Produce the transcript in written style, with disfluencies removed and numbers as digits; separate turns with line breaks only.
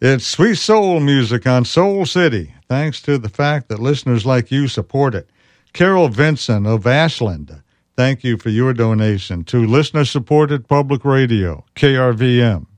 It's sweet soul music on Soul City, thanks to the fact that listeners like you support it. Carol Vinson of Ashland, thank you for your donation to listener-supported public radio, KRVM.